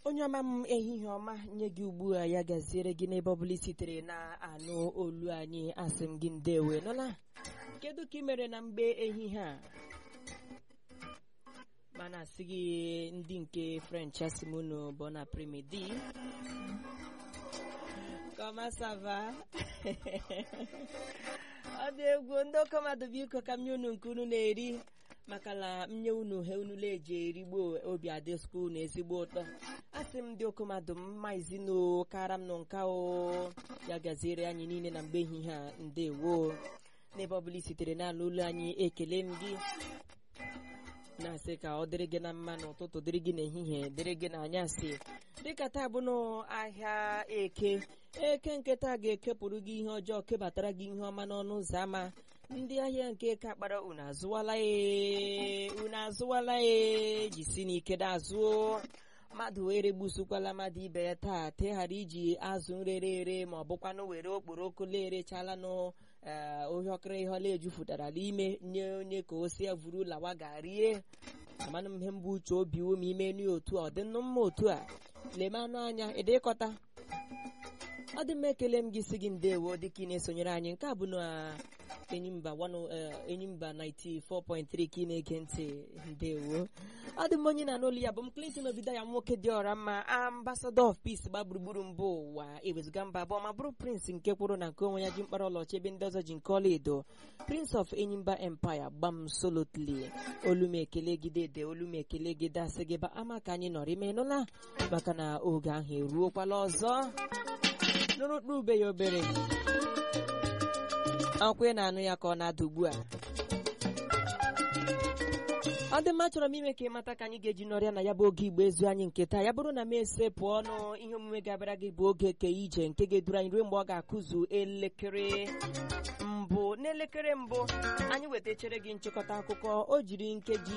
onye ọma m ehihie ọma nye gị ugbu a ya gaziere gị n'ebe ọ bụla sitere na anụ olu anyị asị m gị ndewe nọla kedu ka ị mere na mgbe ehihie a mana asị gị ndị nke French asị m unu bon après-midi comment ça va ọ dị egwu ndị ọkọmadụ biko ka m nye unu nke unu na-eri maka na m nye unu he unu na-eji erigbo obi adị skul na ezigbo ụtọ asị m ndị okomadụ m maizi no kara m nọ nka o ya gaziere anyị niile na mgbe ehihie a ndewo n'ebe ọbụla sitere n'ala ụlọ anyị ekele m gị na-asị ka ọ dịrị gị na mma n'ụtụtụ dịrị gị n'ehihie dịrị gị n'anyasị dịka taa bụ n'ahịa eke nke taa ga-ekepụrụ gị ihe ọjọọ kebatara gị ihe ọma n'ọnụ ụzọ ámá ndị ahịa nke eke akpara unu azụwala jisi n'ike azụọ mmadụ were gbusukwala mmadụ ibe ya taa teghara iji azụ nrere ere ma ọ bụkwanụ were okporoko lerechala n'ohi ọkịrị ihe ọla ejufụtara n'ime nye onye ka o si vuru lawa garie amanụ m ihe mbụ uche obi ume ime nri otu ọ dị nnụ mma otu a leme anụ anya edekọta ọ dị mma ekele m gị si gị ndewo dịka ị na-esonyere anyị nke a bụ na Enyimba 94.3 ka ị na-ege ntị ndewo ọ dị m onye na n'olu ya bụ m Clinton Obido ya nwoke dị ọra mma ambassador of peace gba gburugburu mba ụwa ewezuga mba abụọ ma bụrụ prince nke kwụrụ na nke onwe ya ji mkpara ọlaọcha ebe ndị ọzọ ji nke ọla edo prince of Enyimba empire gbam solotly olumekele gị dede olumekele gị dasị gị ba ama ka anyị nọrọ ime nụla maka na oge ahụ eruokwala ọzọ nụrụ ube ya obere akwụ na-anụ ya ka ọ na-ada ugbu a ọ dị mma chọrọ m ime ka ị mata ka anyị ga-eji nọrịa na ya bụ oge igbo ezu anyị nke taa ya bụrụ na m ese pụọ ọnụ ihe omume ga-abịara gị bụ oge ke ije nke ga-eduru anyị ruo mgbe ọ ga-akụzu elekere mbụ n'elekere mbụ anyị wetachere gị nchịkọta akụkọ o jiri nkeji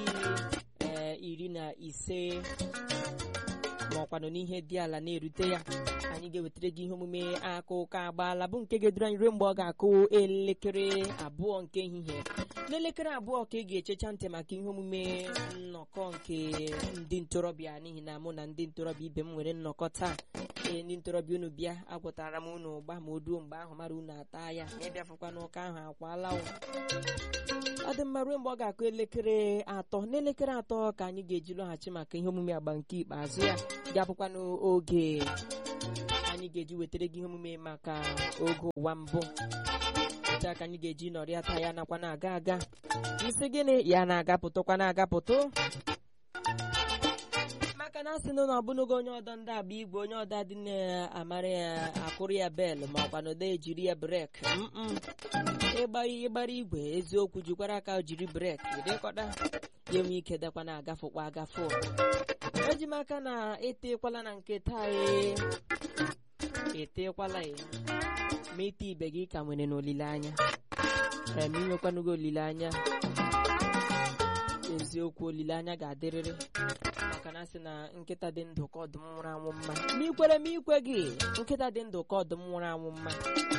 15 ma ọkwanụ n'ihe dị ala na-erute ya anyị ga-ewetara gị ihe omume akụkọ agbaala bụ nke ga-eduru anyị ruo mgbe ọ ga-akụ elekere abụọ nke ehihie n'elekere abụọ ka ị ga-echecha ntị maka ihe omume nnọkọ nke ndị ntorobịa n'ihi na mụ na ndị ntorobịa ibe m nwere nnọkọ taa ndị ntorobịa unu bịa agwụtara m unu ụgba ma o duo mgbe ahụ mara unu ata ya ma ịbịafụkwa n'ụka ahụ akwala ọ dị mma ruo mgbe ọ ga-akụ elekere atọ n'elekere atọ ka anyị ga-eji lọghachi maka ihe omume agba nke ikpeazụ ya ga-abụkwa n'oge anyị ga-eji wetara gị ihe omume maka oge ụwa mbụ taa ka anyị ga-eji nọrịa taa ya nakwa na-aga aga isi gịnị ya na-agapụtụkwa na-agapụtụ maka na asị na ọ bụnụgo onye ọdọ ndị agba igwe onye ọda dị na-amara ya akụrụ ya bel ma ọkwa na ọda ejiri ya brek ịgbara igwe eziokwu jikwara aka jiri brek ịdịkọta ya enwe ike dakwa na-agafụkwa agafụ eji m aka na etekwala na nke taa etekwala ma ite ibe gị ka nwere n'olileanya ma inwekwanugo olileanya eziokwu olileanya ga-adịrịrị maka na asị na nkịta dị ndụ ka ọdụm nwụrụ anwụ mma ma ikwere m ikwe gị nkịta dị ndụ ka ọdụm nwụrụ anwụ mma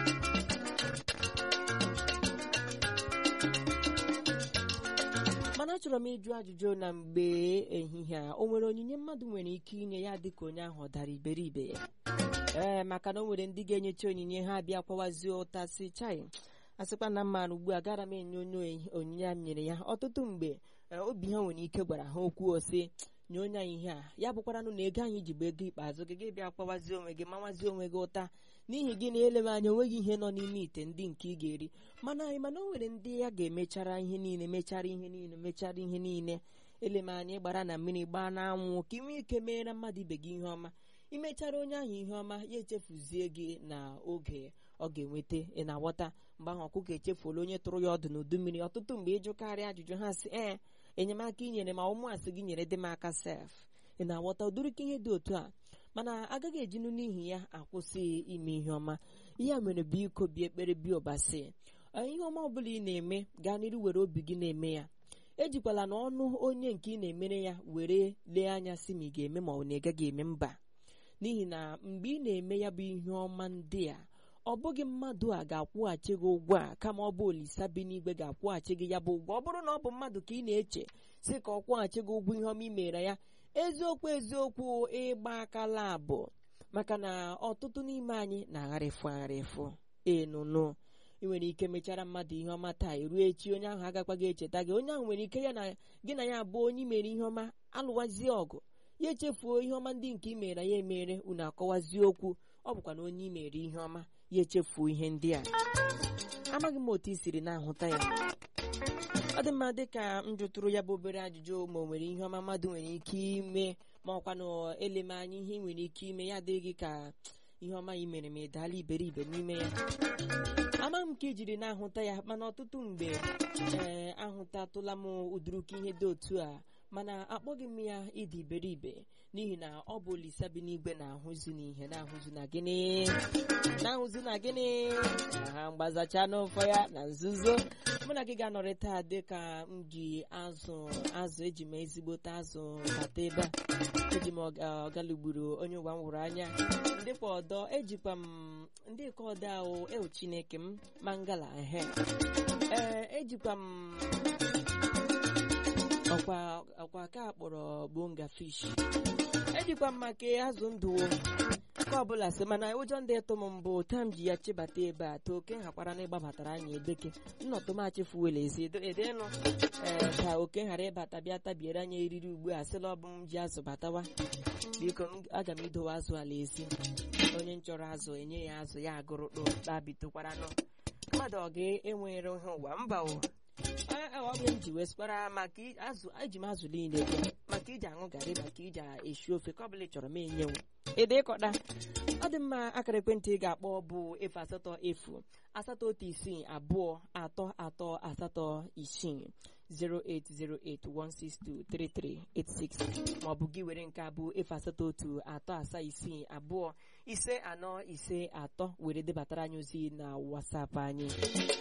mana achọrọ m ịjụ ajụjụ na mgbe ehihie a o nwere onyinye mmadụ nwere ike inye ya dịka onye ahụ ọ dara iberibe ya maka na o nwere ndị ga-enyecha onyinye ha bịa kwawazie ụta si chai asịkwa na mmanụ ugbu a gara m enye onye onyinye a nyere ya ọtụtụ mgbe obi ha nwere ike gwara ha okwu ose nye onye anyị ihe a ya bụkwaranụ na ego anyị ji bụ ego ikpeazụ gị bịa kwawazie onwe gị mawazie onwe gị ụta n'ihi gị na elebe anya onweghị ihe nọ n'ime ite ndị nke ị ga-eri mana o nwere ndị ya ga-emechara ihe niile mechara ihe niile eleme anya ịgbara na mmiri gbaa n'anwụ ka ị nwee ike meere mmadụ ibe gị ihe ọma imechara onye ahụ ihe ọma ya echefuzie gị na oge ọ ga-enweta ị na-aghọta mgbe ahụ ọkụkọ echefuola onye tụrụ ya ọdụ n'udu mmiri ọtụtụ mgbe ịjụkarịa ajụjụ ha sị enyemaka i nyere ma ụmụasị gị nyere dị m aka sef ị na-aghọta ụdịrịka ihe dị otu a mana agaghị ejinu n'ihi ya akwụsị ime ihe ọma ihe mere bụ iko bi ekpere bi ụbasị ihe ọma ọbụla ị na-eme gaa n'iru were obi gị na-eme ya ejikwala na ọnụ onye nke ị na-emere ya were lee anya si ma ị ga-eme ma ọ na ị gaghị eme mba n'ihi na mgbe ị na-eme ya bụ ihe ọma ndị a ọ bụghị mmadụ a ga-akwụghachi gị ụgwọ a kama ọ bụ Olisa bi n'igwe ga-akwụghachi gị ya bụ ụgwọ ọ bụrụ na ọ bụ mmadụ ka ị na-eche si ka ọ kwụghachi gị ụgwọ ihe ọma i mere ya eziokwu ịgba akala abụ maka na ọtụtụ n'ime anyị na-agharịfụ enụnụ. ị nwere ike mechara mmadụ ihe ọma taa eruo echi onye ahụ agakwaghị echeta gị. onye ahụ nwere ike ya na gị na ya abụọ onye mere ihe ọma alụwazie ọgụ ya echefuo ihe ọma ndị nke i mere ya emere unu akọwazie okwu. ọ bụkwa na onye i mere ihe ọma ya echefuo ihe ndị a. amaghị m otu i siri na-ahụta ya. ọ dị mma dịka m jụtụrụ ya bụ obere ajụjụ ma o nwere ihe ọma mmadụ nwere ike ime ma ọkwa na eleme anya ihe ị nwere ike ime ya adịghị ka ihe ọma ị mere ma ị daala iberibe n'ime ya. amaghị m ka ijiri na-ahụta ya mana ọtụtụ mgbe ahụtatụla m ụdịrịka ihe dị otu a mana akpọghị m ya ịdị iberibe n'ihi na ọ bụ Olisa bi n'igwe na-ahụzi n'ihe na-ahụzi na gịnị na ha mgbazacha n'ụfọ ya na nzuzo. mụ na gị ga-anọrị taa dịka m ji azụ eji m ezigbote azụ bata ebe a. eji m ọgalugburu onye ụwa m hụrụ anya ndịkwa ọdọ ejikwa m ndị ka ọdọ ahụ ewu Chineke m mangala ejikwa m ọkwa ka akpọrọ bonga fish ejikwa m maka azụ ndụ ka ọbụla sị mana ụjọ ndị ịtụ m mbụ taa m ji ya chebata ebe a ta oke hakwara na ịgbabatara anyị ebeke nnọtụmachifuwele ezi edenụ ka oke ghara ịbata bịa tabiere anya eriri ugbu a sịla ọbụ m ji azụ batawa. biko aga m idowe azụ ala ezi. onye nchọrọ azụ enye ya azụ ya agụrụkpụ kpabitokwaranụ mmadụ ọ ga-enwere ihe ụwa mba ụwa. ọ bụ m ji wesịkwara maka azụ eji m azụ niile maka iji aṅụ garị maka iji esi ofe ka ọ bụla ị chọrọ m enyenwu ịdịkọta. ọ dị mma akara ekwentị ị ga-akpọ bụ 08086 08081623386 maọbụ gị were nke a bụ 08136254553 were debatara anyị ozi na WhatsApp anyị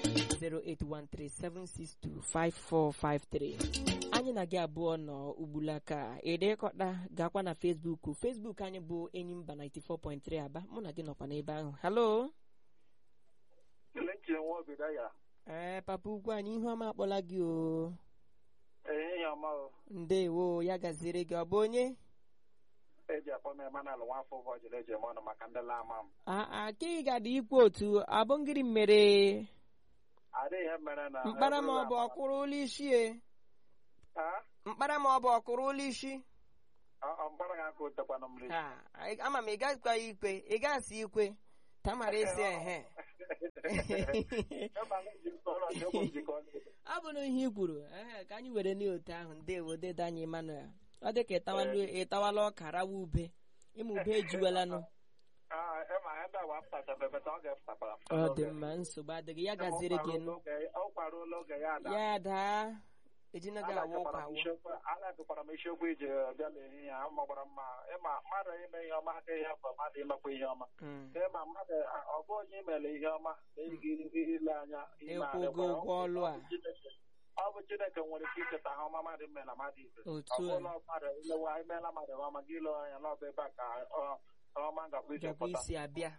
08137625453. anyị na gị abụọ nọ ugbulaka ịdịkọta. gakwa na Facebook anyị bụ Enyimba 94.3 Aba. mụ na gị nọkwa n'ebe ahụ. halo papa ukwu anyị ihu ọma akpọla gị o. ndewo ya gaziere gị. ọ bụ onye ka ị ga-adị ikwu otu abụngịrị mere mkpara ma ọ bụ ọkụrụ ụlọ isi mkpara ma ọ bụ ọkụrụ ụlọ isi. ama m ị gakwa ikwe ị gasị ikwe tamara esi ọ bụ na ihe i kwuru ka anyị were n'otu ahụ. ndewo dede anyị Emmanuel. ọ dị ka ịtawala ọka rawa ube ịma ube ejuwelanụ. ọ dị mma nsogbu adịghị ya gaziere gị nụ ya daa ejina gị awụ ụkwa awụ. Agụkwara m isiokwu iji bịa n'ehihie ya magbara mma ịma mmadụ ime ihe ọma aka ihe bụ mmadụ imekwa ihe ọma. ịma mmadụ ọ bụ onye imere ihe ọma na-eji ile anya ịkwụgo ụgwọ ọlụ a. ọ bụ Chineke nwere ike icheta ha ọma mmadụ mere na mmadụ ibe. ọ bụrụ na mmadụ ilewa imeela mmadụ ọma gị ile anya n'ọba ebe a ka ọma ngakwa isi abịa.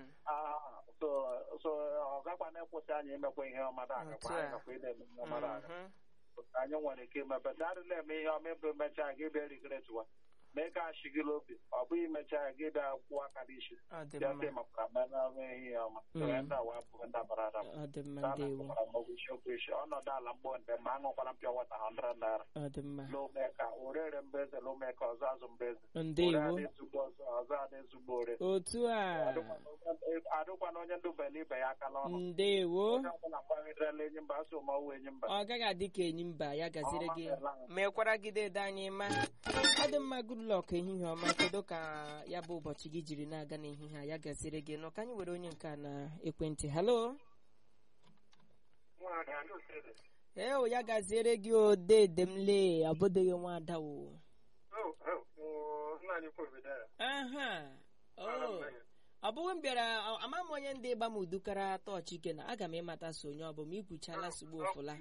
so ọ gakwa na-ekwụsị anyị imekwa ihe ọma agakwa anyị gakwa ile eme ihe ọma aga anyị nwere ike imebe darịla eme ihe ọma ebe mechaa gị bịa rigretwa mee ka ashigila obi ọ bụghị mechaa gị bịa kwụọ aka n'isi bịa sị maka menahụ ihe ọma ndị awa abụghị ndabara ọnọdụ ala mgbo nde ma aṅụkwara mpịa wata 100 naira lomeka orere mbeze lomeka ọzọ azụ mbeze ọzọ adị ezugbo ore otu a adụkwana onye ndubele ibe ya aka n'ọnụ. ndewo ọ gaghị adị ka Enyimba ya gaziri gị mekwara gị dede anyị ma ọ dị mma. Goodluck ehihie ọma kedu ka ya bụ ụbọchị gị jiri na-aga n'ehihie a ya gaziri gị nọ ka anyị were onye nke a na ekwentị. halo ya gaziere gị odede m lee abụdịghị nwada o. ọ bụghị m bịara ama m onye ndị ịgba m udukara tọọchị ike na aga m ịmata so onye ọbụla ikwuchala sugbo ofụla.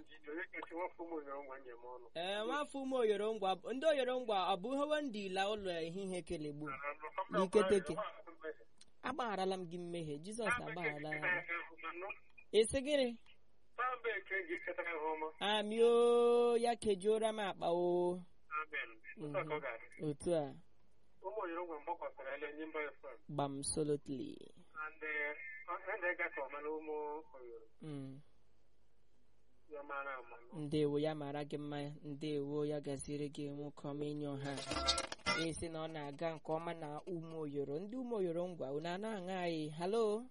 nwafọ ume oyoro ngwa ndị oyoro ngwa ọ bụ hewe ndị ila ụlọ ehihie kelegbu n'iketeke. agbagharala m gị mmehie Jizọs agbagharala ya. esi gịnị amio ya kejuora m akpa o otu a gbam solotly ndewo ya mara gị mma ndewo ya gaziri gị nwoke ọma enyo ha esi na ọ na-aga nke ọma na ụmụ oyoro ndị ụmụ oyoro ngwa unu na-aṅa anyị halo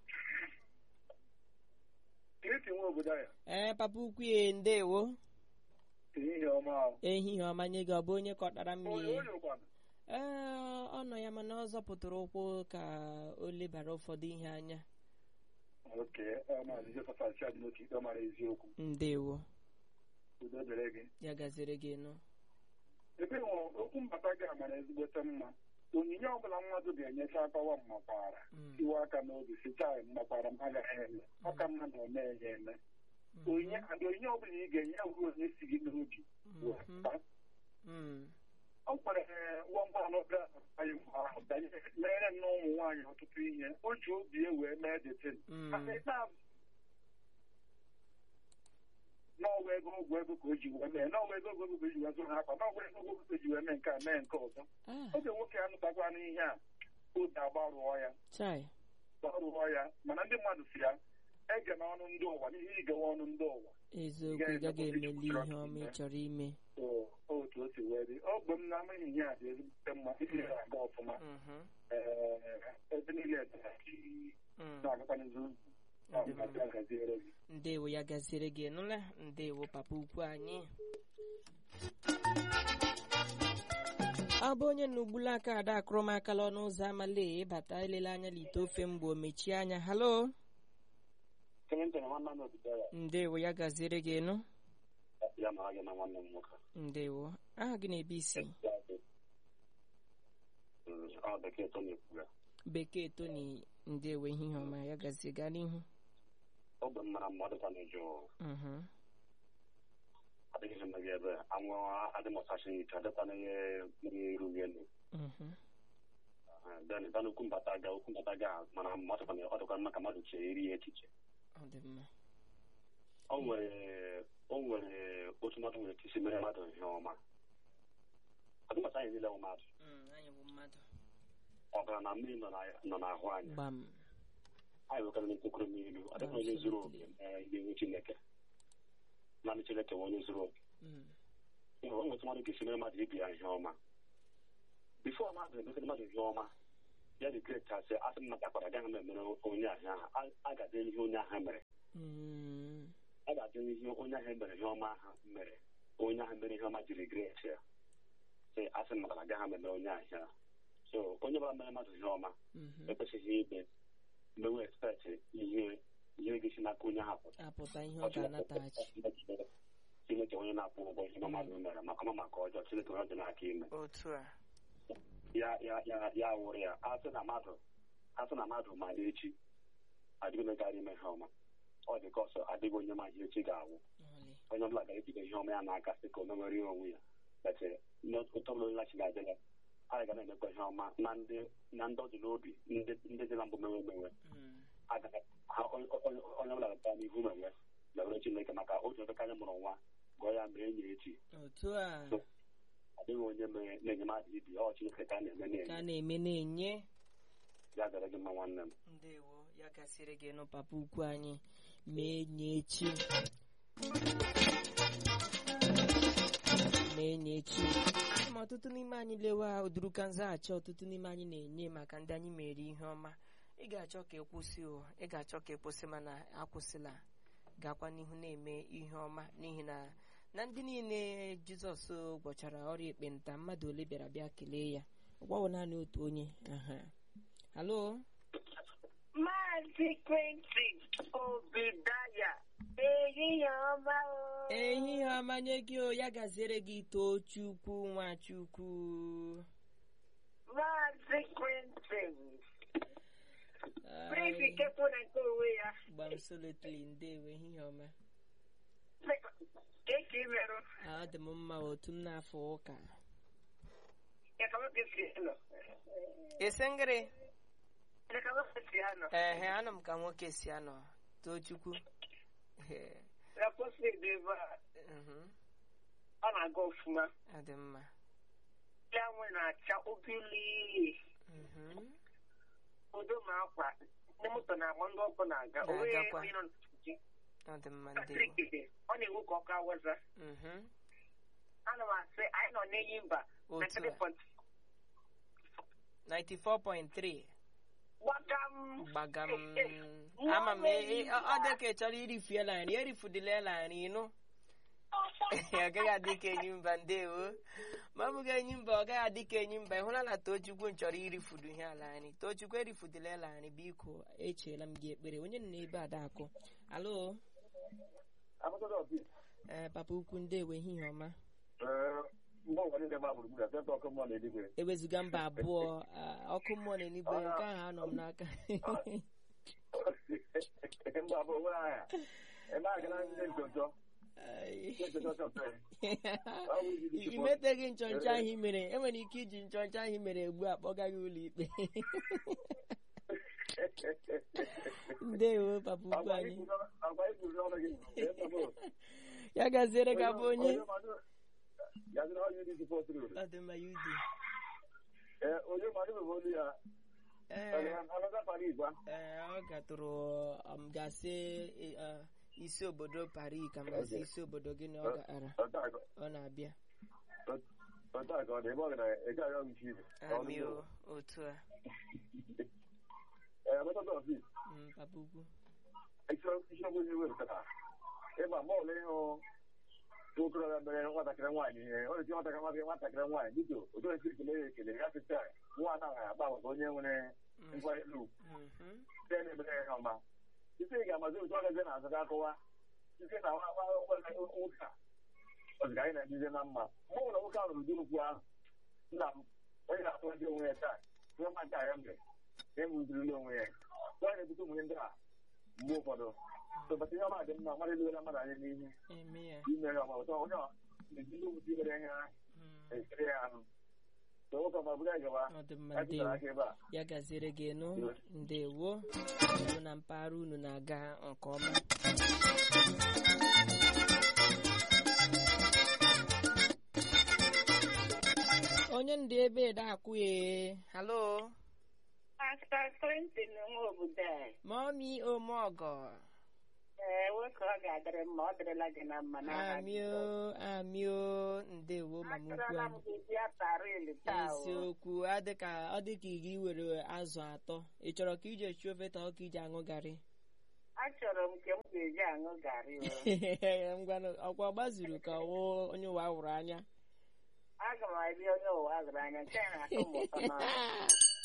papa ukwu ya ndewo ehihie ọma nye gị ọ bụ onye kọtara mmiri ọ nọ ya mana ọ zọpụtara ụkwụ ka o lebara ụfọdụ ihe anya ndewo ya gaziri gị nụ ebe okwu mbata gị amara ezigbote mma onyinye ọbụla mmadụ ga-enyecha akpawa mmakwara iwe aka n'obi sichaa mmakwara m agaghị eme ọka mma na ome ya eme onyinye ọbụla ị ga-enye wuru onye si gị n'obi ọ kwere nwamgbanụga anyị ahụ mere na ụmụ nwaanyị ọtụtụ ihe o ji obi e wee mee detin n'ọwa ego ọgwụ ego ka o ji wee mee n'ọwa ego ọgwụ ego ka o ji wee zụrụ akwa n'ọwa ego ọgwụ ego ji wee mee nke a mee nke ọzọ oge nwoke anụtakwa n'ihe a obi agbarụọ ya mana ndị mmadụ si ya ege n'ọnụ ndị ụwa n'ihe igewe ọnụ ndị ụwa eziokwu ị gaghị emeli ihe ọma ị chọrọ ime otu o si wee dị ogbe m na-amaghị ihe a dị ezigbote mma ihe na-aga ọfụma ebe niile na-agakwa n'izu ndewo ya gaziere gị nụla ndewo papa ukwu anyị ọ bụ onye na ugbula aka ada akụrụmakala ọnụ ụzọ amale bata elele anya lite ofe mgbe o mechie anya halo ndewo ya gaziere gị nụ ndewo aha gị na-ebe isi bekee toni ndewo ihe ọma ya gazie gaa n'ihu ogbe mara mmadụ ka na-eju adịghị mmegị ebe anwụ adịmọsachi ike adịkwana ihe mmiri erughị elu dan okwu mbata ga mana mmadụ ka ọ dịkwa mma ka mmadụ chee iri ya echiche o nwere otu mmadụ nwere ike isi mere mmadụ ihe ọma adịmọsa anyị niile mmadụ ọbara na mmiri nọ n'ahụ anyị anyị nwekwara n'ekwekọrọ n'ilu adịkwa onye zuru oke n'ihu Chineke naanị Chineke nwe onye zuru oke o nwetụ mmadụ ga-esi mere mmadụ ibi ya ihe ọma bifo mmadụ emekere mmadụ ihe ọma ya dị gret asị asị m matakwara agaghị m emere onye ahịa ahụ a ga-adị ihe onye ahụ mere a ga-adị ihe onye ahụ mere ihe ọma ahụ mere onye ahụ mere ihe ọma jiri gret ya sị asị m matara agaghị m emere onye ahịa so onye ọbụla mere mmadụ ihe ọma ekwesịghị ibe mgbe expect ihe ga-esi n'aka onye ahụ apụta ihe ọ ga-anataghachi Chineke onye na-akwụ ụgwọ ihe mmadụ mere maka ọma maka ọjọọ Chineke onye dị n'aka ime ya wụrụ ya asị na mmadụ ma echi adịghị megara ime ihe ọma ọ dị ka ọsọ adịghị onye ma ihe echi ga-awụ onye ọbụla ga-ebido ihe ọma ya n'aka sị ka o mewere ihe onwe ya ụtọ ọbụla onye lachi ga-adịla anyị ga na-emekwa ihe ọma na ndị ọdụ n'obi ndị dị na mbụ mewe onye ọbụla ga-ata n'ihu mewe lewere Chineke maka otu ebe ka anyị mụrụ nwa gụọ ya mgbe enyi echi adịghị onye na-enye mmadụ ibi ọ Chineke ka na-eme na-enye ya gara gị mma nwanne m ndewo ya gasịrị gị nụ papa ukwu anyị mee nye echi ma ọtụtụ n'ime anyị lewa ụdụrụka nzaghachi ọtụtụ n'ime anyị na-enye maka ndị anyị mere ihe ọma ị ga-achọ ka ịkwụsị mana akwụsịla gakwa n'ihu na-eme ihe ọma n'ihi na ndị niile Jizọs gwọchara ọrịa ekpenta mmadụ ole bịara bịa kelee ya ọgwawo naanị otu onye halo Maazị Quincy Obidaya ehihie ọma nye gị o ya gaziere gị Tochukwu Nwachukwu Maazị Quincy Prince kepụ na nke onwe ya gbamsolotli ndewe ehihie ọma eke merụ ọ dị m mma otu m n'afọ ụka esengere anọ m ka nwoke si anọ Tochukwu ọ na-aga ọfụma adị mma Yanwe na-acha obili. Odo ma akwa. Ndị moto na-agba ndị ọkụ na-aga. Na-agakwa. Onye nọ n'iji. Ọ dị mma Patrick ndewo. dị. Ọ na-ewu ka ọkụ awaza. Ana m asị anyị nọ n'enyi mba. Otu a. 94.3. Gbagam. Ama m ọ dị ka ị chọrọ irifuela anyị. Erifudela anyị nụ. Ọ gaghị adị ka enyi mba ndewo. Ma ọ bụghị enyi mba ọ gaghị adị ka enyi mba. Ịhụla na Tochukwu chọrọ irifudu ihe ala anyị. Tochukwu erifudela anyị biko echeela m gị ekpere. Onye nọ n'ebe Adakụ. Alo. Papa ukwu ndewo ehihie ọma. Ewezuga mba abụọ ọkụ mmụọ n'eluigwe nke ahụ anọ m n'aka. I meteghị nchọnchọ ahụ i mere. Enwere ike iji nchọnchọ ahụ i mere egbu akpọga gị ụlọ ikpe. Ndewo papa ukwu anyị. Ya gaziere gị abụ onye ọ gatụrụ gasị isi obodo Paris ka m gasị isi obodo gị na ọ gara ọ na-abịa amị otu a papa ukwu okorobịa mere nwatakịrị nwaanyị ihe ọ na-eti nwatakịrị nwaanyị bido otu esi ekele ya sịta nwa anaghị agba maka onye nwere nkwanye ugwu site na-emere ya ọma site ị ga-amazi otu ọ gazie na azụ ga-akọwa site na nwoke a ọziga anyị na-edize na mma mgbe ụlọ nwoke ahụ rụrụ okwu ahụ nna m onye na-atụ ndị onwe ya taa ihe mma nke ya mere na emuzirila onwe ya ọ na-ebute ụmụnye ndị a mgbe ụfọdụ tụbata ihe ọma dị mma mmadụ elewela mmadụ anya n'ihu imere ọma ụtọ onye na-ejide ụmụta imere ihe ha ekere ya ahụ nwoke ọma bụrụ gawa ya gaziere gị nụ ndewo unu na mpaghara unu na-aga nke ọma onye ndị ebe Adakụ halo Pastor Clinton nwa obodo a. Mọmi Omeọgọ. Nwoke ọ ga-adịrị mma ọ dịrịla gị na mma n'aha amio ndewo mama ukwu eziokwu ọ dị ka ị were azụ atọ ị chọrọ ka ije esi ofe ta ọka ije aṅụ garị achọrọ m ka m ga-eji aṅụ garị ngwanụ ọkwa gbazuru ka ọwụ onye ụwa hụrụ anya aga m abịa onye ụwa hụrụ anya nke a na-atọ m ụtọ n'ọnụ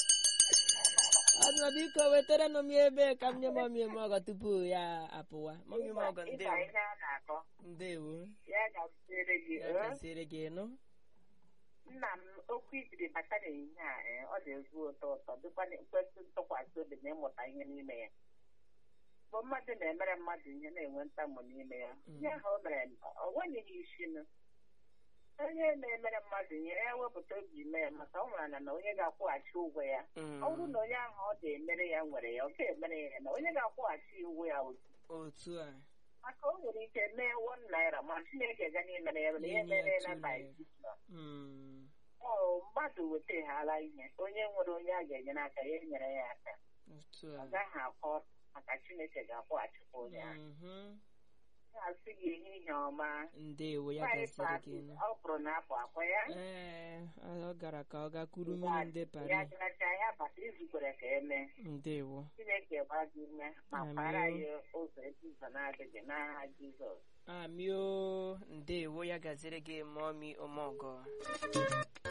Ọdụ biko wetara m ebe ka m nye mọmi Omeọgọ tupu ya apụwa. Mọmi Omeọgọ ndewo. Ya gaziere gị nụ. Nna m okwu ibiri bata n'ehihie a ọ dị ezigbo ụtọ dịkwa na-ekwesị ntụkwasị obi na ịmụta ihe n'ime ya. Mgbe mmadụ na-emere mmadụ ihe na-enwe ntamu n'ime ya ihe ahụ o mere ọ nwenyeghị isi nụ. Onye na-emere mmadụ ihe ewepụta obi mee maka ọ nwere na onye ga-akwụghachi ụgwọ ya ọ bụrụ na onye ahụ ọ ga-emere ya nwere ya ọ ga-emere ya na onye ga-akwụghachi ụgwọ ya otu a maka o nwere ike mee 1 naira ma Chineke ga n'imere ya na ihe mere na Naịjirịa mmadụ wetaghala ihe onye nwere onye a ga-enyere aka ya enyere ya aka ọ gaghị akọ maka Chineke ga-akwụghachikwa onye ahụ asị gị ehihie ọma ndewo ya gasịrị gị ọ bụrụ na apụ akwa ya ọ gara ka ọ gakuru mmiri ndị Paris ya gacha ya bata izukwere ka eme ndewo Chineke gba gị ume ma kwara ya ụzọ ebe ụzọ na-adịghị n'aha Jizọs amio ndewo ya gaziri gị mọmi Omeọgọ